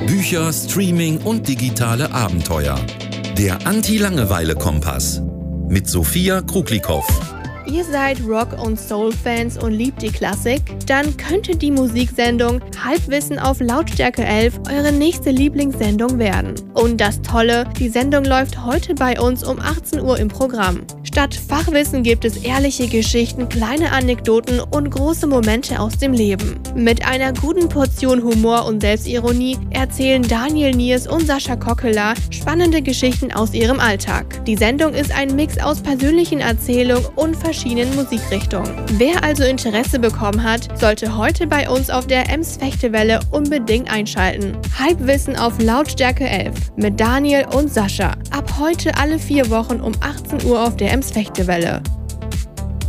Bücher, Streaming und digitale Abenteuer. Der Anti-Langeweile-Kompass mit Sophia Kruglikow. Ihr seid Rock- und Soul-Fans und liebt die Klassik? Dann könnte die Musiksendung Halbwissen auf Lautstärke 11 eure nächste Lieblingssendung werden. Und das Tolle, die Sendung läuft heute bei uns um 18 Uhr im Programm. Statt Fachwissen gibt es ehrliche Geschichten, kleine Anekdoten und große Momente aus dem Leben. Mit einer guten Portion Humor und Selbstironie erzählen Daniel Niers und Sascha Kokkeler spannende Geschichten aus ihrem Alltag. Die Sendung ist ein Mix aus persönlichen Erzählungen und verschiedenen Musikrichtungen. Wer also Interesse bekommen hat, sollte heute bei uns auf der Ems-Fechtewelle unbedingt einschalten. Halbwissen auf Lautstärke 11 mit Daniel und Sascha. Ab heute alle 4 Wochen um 18 Uhr auf der Ems-Fechtewelle.